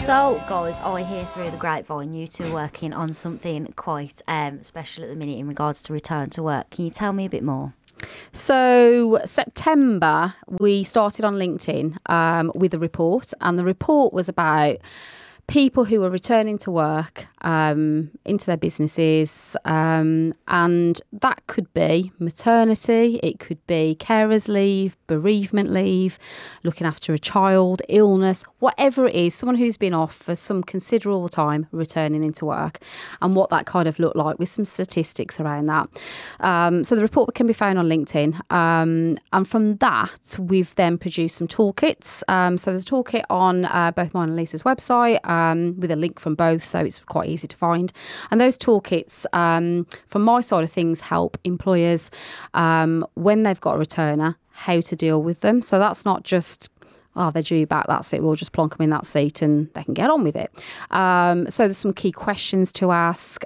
So, guys, I hear through the grapevine you two are working on something quite special at the minute in regards to return to work. Can you tell me a bit more? So September, we started on LinkedIn with a report, and the report was about people who are returning to work into their businesses, and that could be maternity, it could be carers leave, bereavement leave, looking after a child, illness, whatever it is, someone who's been off for some considerable time returning into work, and what that kind of looked like with some statistics around that. So the report can be found on LinkedIn, and from that we've then produced some toolkits. So there's a toolkit on both mine and Lisa's website, with a link from both, so it's quite easy to find. And those toolkits, from my side of things, help employers when they've got a returner, how to deal with them. So that's not just, oh, they're due back, that's it, we'll just plonk them in that seat and they can get on with it. So there's some key questions to ask.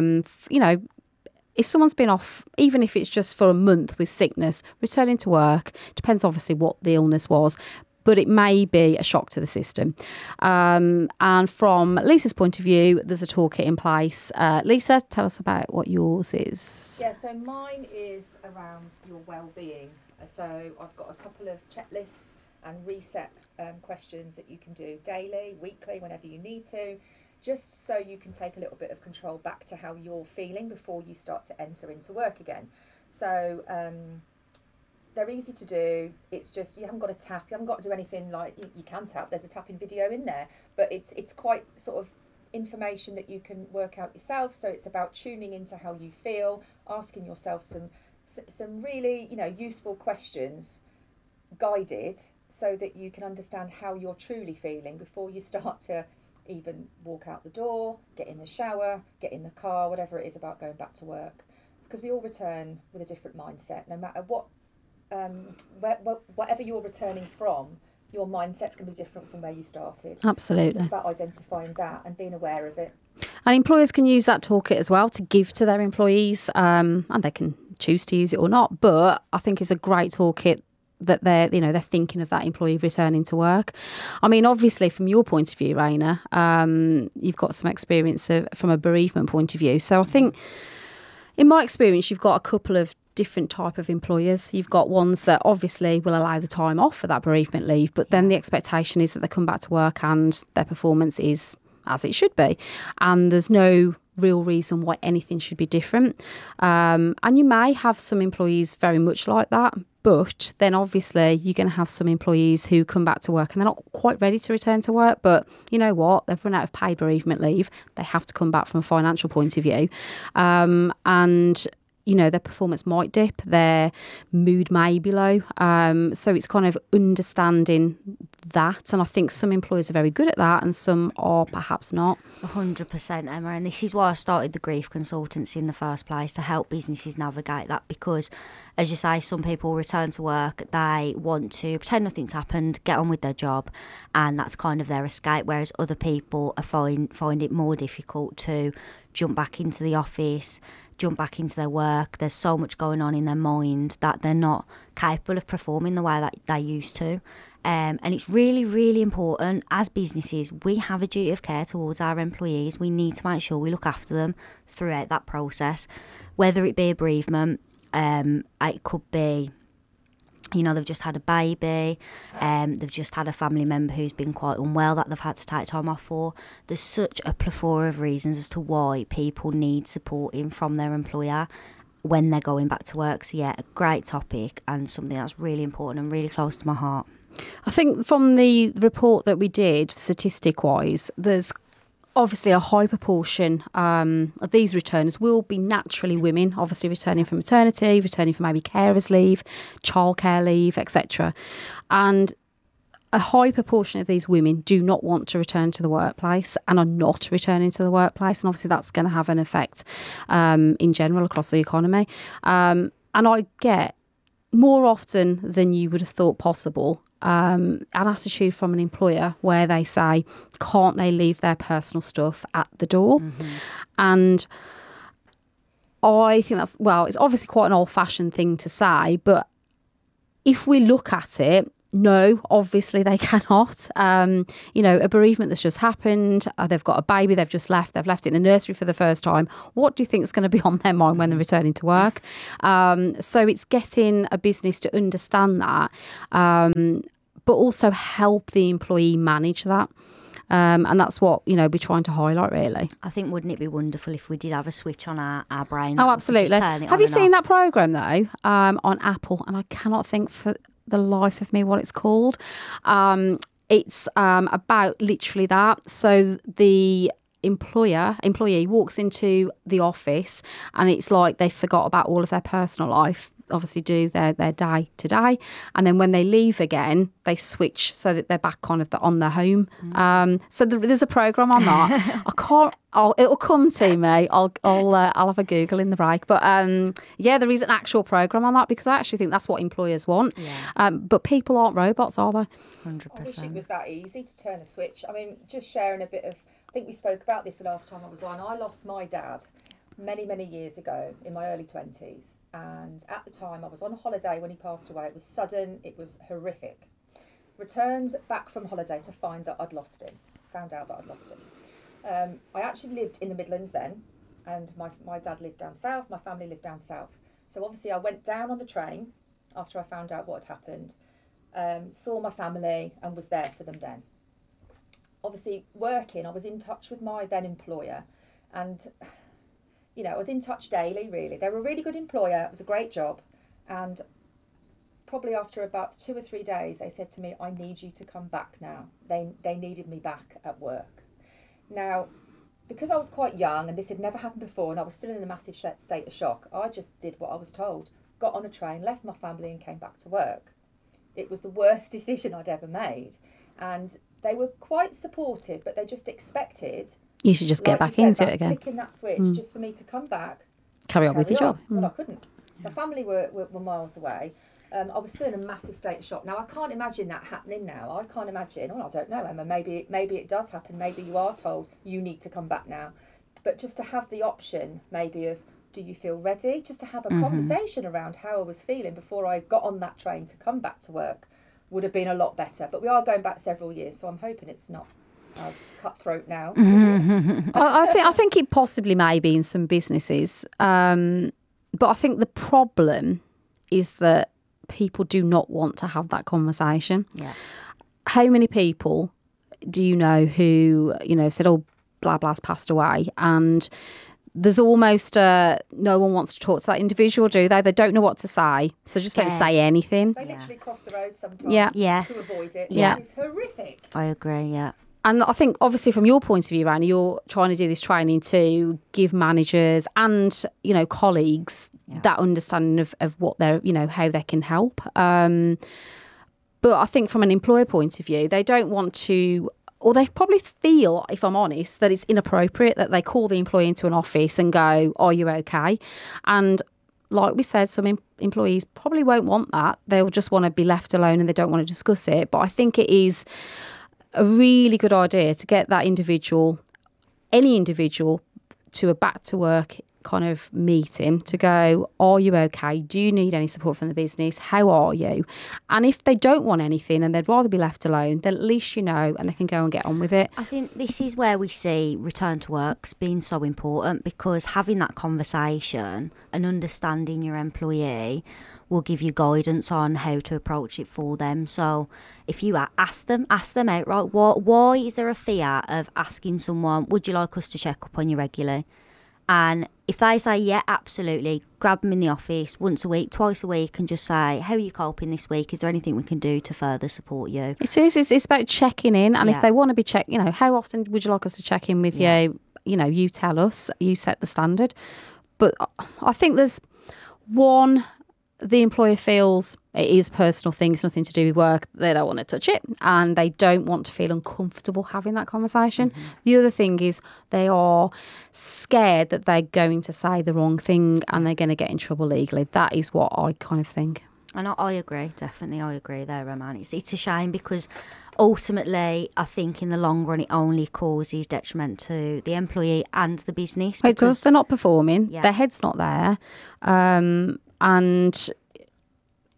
If someone's been off, even if it's just for a month with sickness, returning to work, depends obviously what the illness was, but it may be a shock to the system. And from Lisa's point of view, there's a toolkit in place. Lisa, tell us about what yours is. Yeah, so mine is around your well-being. So I've got a couple of checklists and reset questions that you can do daily, weekly, whenever you need to, just so you can take a little bit of control back to how you're feeling before you start to enter into work again. So they're easy to do. It's just, you haven't got to tap, you haven't got to do anything like, you can tap, there's a tapping video in there, but it's quite sort of information that you can work out yourself. So it's about tuning into how you feel, asking yourself some really, useful questions, guided, so that you can understand how you're truly feeling before you start to even walk out the door, get in the shower, get in the car, whatever it is about going back to work. Because we all return with a different mindset, no matter what, whatever you're returning from, your mindset's going to be different from where you started. Absolutely. It's about identifying that and being aware of it. And employers can use that toolkit as well to give to their employees, and they can choose to use it or not. But I think it's a great toolkit that they're thinking of that employee returning to work. I mean, obviously, from your point of view, Raina, you've got some experience from a bereavement point of view. So I think, in my experience, you've got a couple of different type of employers. You've got ones that obviously will allow the time off for that bereavement leave, but then the expectation is that they come back to work and their performance is as it should be, and there's no real reason why anything should be different. And you may have some employees very much like that, but then obviously you're going to have some employees who come back to work and they're not quite ready to return to work, but you know what, they've run out of paid bereavement leave, they have to come back from a financial point of view, and their performance might dip, their mood may be low. So it's kind of understanding that. And I think some employers are very good at that and some are perhaps not. 100%, Emma. And this is why I started the grief consultancy in the first place, to help businesses navigate that. Because, as you say, some people return to work, they want to pretend nothing's happened, get on with their job, and that's kind of their escape. Whereas other people find it more difficult to jump back into the office, jump back into their work. There's so much going on in their mind that they're not capable of performing the way that they used to. And it's really, really important as businesses, we have a duty of care towards our employees. We need to make sure we look after them throughout that process, whether it be a bereavement, it could be, they've just had a baby, they've just had a family member who's been quite unwell that they've had to take time off for. There's such a plethora of reasons as to why people need supporting from their employer when they're going back to work. So yeah, a great topic and something that's really important and really close to my heart. I think from the report that we did, statistic-wise, there's obviously a high proportion of these returners will be naturally women, obviously returning from maternity, returning from maybe carers leave, childcare leave, etc. And a high proportion of these women do not want to return to the workplace and are not returning to the workplace. And obviously that's going to have an effect in general across the economy. And I get more often than you would have thought possible an attitude from an employer where they say, can't they leave their personal stuff at the door? Mm-hmm. And I think it's obviously quite an old-fashioned thing to say, but if we look at it, No, obviously they cannot. A bereavement that's just happened, they've got a baby, they've left it in a nursery for the first time. What do you think is going to be on their mind when they're returning to work? So it's getting a business to understand that, but also help the employee manage that. And that's what, we're trying to highlight, really. I think, wouldn't it be wonderful if we did have a switch on our brain? Oh, absolutely. Have you seen that programme, though, on Apple? And I cannot think for the life of me what it's called. It's about literally that. So the employee walks into the office and it's like they forgot about all of their personal life, obviously do their day to day, and then when they leave again they switch so that they're back on their home. So there's a program on that. It'll come to me. I'll have a Google in the break, but there is an actual program on that, because I actually think that's what employers want. But people aren't robots, are they? 100%. I wish it was that easy to turn a switch. I mean, just sharing a bit of, I think we spoke about this the last time I was on. I lost my dad many years ago in my early 20s, and at the time I was on holiday when he passed away. It was sudden, it was horrific. Returned back from holiday to find that I'd lost him. Found out that I'd lost him. I actually lived in the Midlands then, and my dad lived down south, my family lived down south. So obviously I went down on the train after I found out what had happened, saw my family and was there for them then. Obviously working, I was in touch with my then employer, and I was in touch daily, really. They were a really good employer. It was a great job. And probably after about 2 or 3 days, they said to me, I need you to come back now. They needed me back at work. Now, because I was quite young and this had never happened before and I was still in a massive state of shock, I just did what I was told. Got on a train, left my family and came back to work. It was the worst decision I'd ever made. And they were quite supportive, but they just expected... You should just get back into it again. Flicking that switch just for me to come back. Carry on with your job. Well, I couldn't. My family were miles away. I was still in a massive state of shock. Now, I can't imagine that happening now. I can't imagine. Well, I don't know, Emma. Maybe it does happen. Maybe you are told you need to come back now. But just to have the option maybe of, do you feel ready? Just to have a conversation around how I was feeling before I got on that train to come back to work would have been a lot better. But we are going back several years, so I'm hoping it's not as cutthroat now. I think it possibly may be in some businesses, but I think the problem is that people do not want to have that conversation. How many people do you know who said, oh, blah blah's passed away, and there's almost no one wants to talk to that individual, do they? They don't know what to say, so just don't say anything. They literally cross the road sometimes to avoid it, which is horrific. I agree, And I think, obviously, from your point of view, Rani, you're trying to do this training to give managers and, colleagues that understanding of what they're, how they can help. But I think from an employer point of view, they don't want to, or they probably feel, if I'm honest, that it's inappropriate that they call the employee into an office and go, are you okay? And like we said, some employees probably won't want that. They'll just want to be left alone and they don't want to discuss it. But I think it is a really good idea to get that individual, any individual, to a back to work kind of meeting to go, are you okay? Do you need any support from the business? How are you? And if they don't want anything and they'd rather be left alone, then at least and they can go and get on with it. I think this is where we see return to works being so important, because having that conversation and understanding your employee will give you guidance on how to approach it for them. So if you ask them outright, why is there a fear of asking someone, would you like us to check up on you regularly? And if they say, yeah, absolutely, grab them in the office once a week, twice a week, and just say, how are you coping this week? Is there anything we can do to further support you? It is. It's about checking in. And if they want to be checked, how often would you like us to check in with you? You tell us, you set the standard. But I think there's one, the employer feels it is a personal thing, it's nothing to do with work, they don't want to touch it and they don't want to feel uncomfortable having that conversation. The other thing is they are scared that they're going to say the wrong thing and they're going to get in trouble legally. That is what I kind of think. And I agree, definitely, I agree there, Roman. It's a shame because ultimately, I think in the long run, it only causes detriment to the employee and the business. It does. They're not performing. Their head's not there. And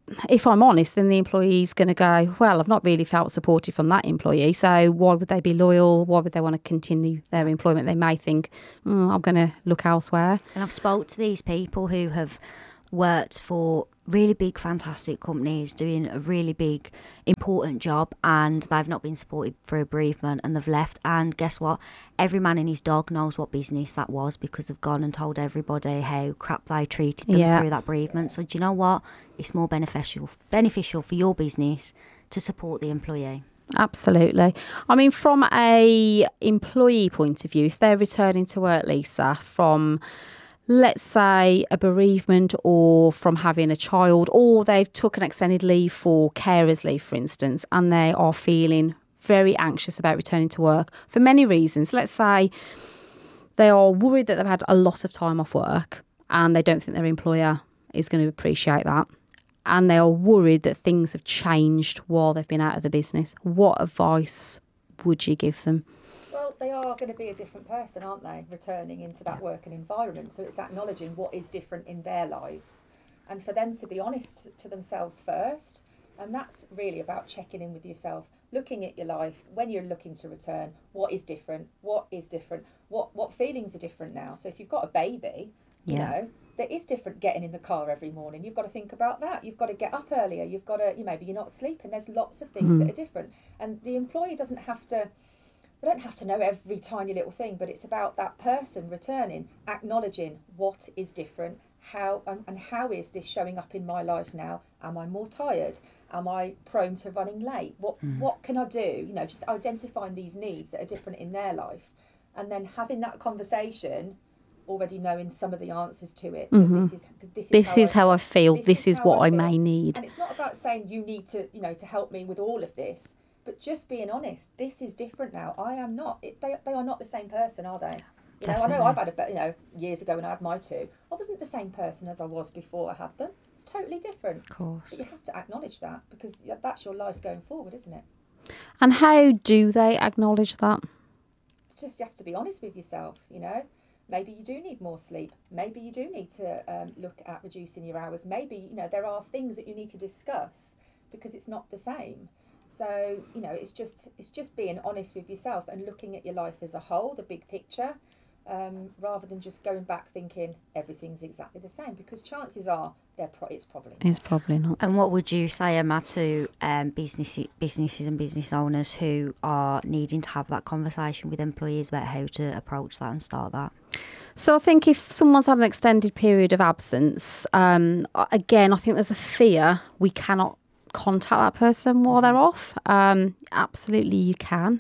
if I'm honest, then the employee's going to go, well, I've not really felt supported from that employee, so why would they be loyal? Why would they want to continue their employment? They may think, I'm going to look elsewhere. And I've spoke to these people who have worked for really big, fantastic companies doing a really big, important job, and they've not been supported for a bereavement and they've left. And guess what? Every man and his dog knows what business that was because they've gone and told everybody how crap they treated them through that bereavement. So do you know what? It's more beneficial for your business to support the employee. Absolutely. I mean, from a employee point of view, if they're returning to work, Lisa, from, let's say, a bereavement or from having a child, or they've took an extended leave for carers leave, for instance, and they are feeling very anxious about returning to work for many reasons. Let's say they are worried that they've had a lot of time off work and they don't think their employer is going to appreciate that. And they are worried that things have changed while they've been out of the business. What advice would you give them? Well, they are going to be a different person, aren't they, returning into that working environment. So it's acknowledging what is different in their lives and for them to be honest to themselves first. And that's really about checking in with yourself, looking at your life when you're looking to return. What is different? What is different? What feelings are different now? So if you've got a baby, you know, there is different getting in the car every morning. You've got to think about that. You've got to get up earlier. You've got to, maybe you're not sleeping. There's lots of things that are different. And the employee doesn't have to, they don't have to know every tiny little thing, but it's about that person returning, acknowledging what is different, how and how is this showing up in my life now? Am I more tired? Am I prone to running late? What can I do? Just identifying these needs that are different in their life and then having that conversation, already knowing some of the answers to it. This is how I feel. This is what I may need. And it's not about saying you need to, to help me with all of this, but just being honest. This is different now. I am not. They are not the same person, are they? I know I've had years ago when I had my two, I wasn't the same person as I was before I had them. It's totally different. Of course. But you have to acknowledge that because that's your life going forward, isn't it? And how do they acknowledge that? Just you have to be honest with yourself, Maybe you do need more sleep. Maybe you do need to look at reducing your hours. Maybe, there are things that you need to discuss because it's not the same. So, it's just being honest with yourself and looking at your life as a whole, the big picture, rather than just going back thinking everything's exactly the same, because chances are it's probably not. And what would you say, Emma, to businesses and business owners who are needing to have that conversation with employees about how to approach that and start that? So I think if someone's had an extended period of absence, again, I think there's a fear we cannot contact that person while they're off. Absolutely you can.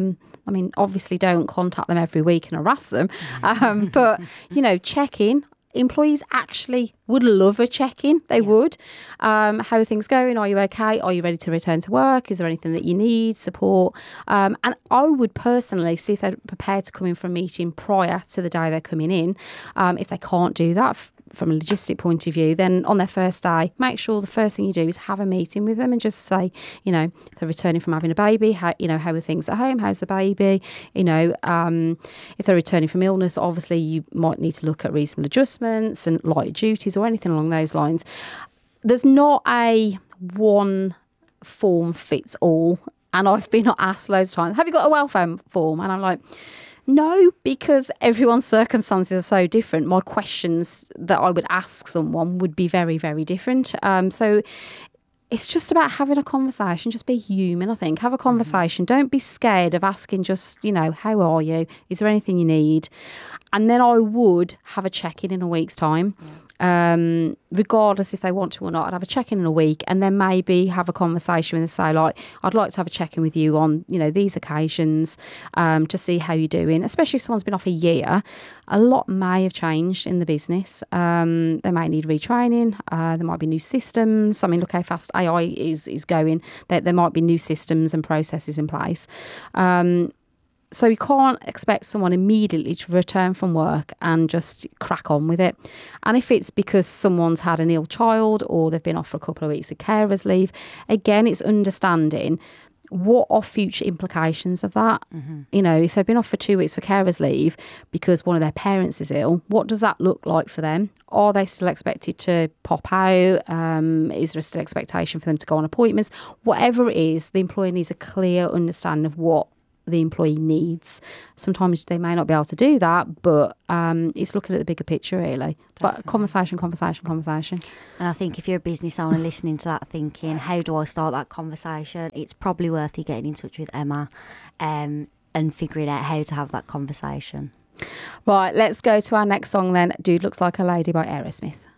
Obviously don't contact them every week and harass them. But, check in. Employees actually would love a check-in. They would. How are things going? Are you okay? Are you ready to return to work? Is there anything that you need, support? And I would personally see if they're prepared to come in for a meeting prior to the day they're coming in. If they can't do that from a logistic point of view, then on their first day, make sure the first thing you do is have a meeting with them and just say, if they're returning from having a baby, how are things at home? How's the baby? If they're returning from illness, obviously you might need to look at reasonable adjustments and light duties or anything along those lines. There's not a one form fits all. And I've been asked loads of times, have you got a welfare form? And I'm like, no, because everyone's circumstances are so different. My questions that I would ask someone would be very, very different. So it's just about having a conversation. Just be human, I think. Have a conversation. Don't be scared of asking just, how are you? Is there anything you need? And then I would have a check-in in a week's time. Regardless if they want to or not, I'd have a check-in in a week and then maybe have a conversation with them and say, like, I'd like to have a check-in with you on, these occasions to see how you're doing, especially if someone's been off a year. A lot may have changed in the business. They may need retraining. There might be new systems. Look how fast AI is going. There might be new systems and processes in place. So you can't expect someone immediately to return from work and just crack on with it. And if it's because someone's had an ill child or they've been off for a couple of weeks of carers leave, again, it's understanding what are future implications of that? You know, if they've been off for 2 weeks for carers leave because one of their parents is ill, what does that look like for them? Are they still expected to pop out? Is there still expectation for them to go on appointments? Whatever it is, the employer needs a clear understanding of what the employee needs. Sometimes they may not be able to do that, but it's looking at the bigger picture, really. But conversation. And I think if you're a business owner listening to that thinking, how do I start that conversation? It's probably worth you getting in touch with Emma and figuring out how to have that conversation. Right, let's go to our next song then. Dude Looks Like a Lady by Aerosmith.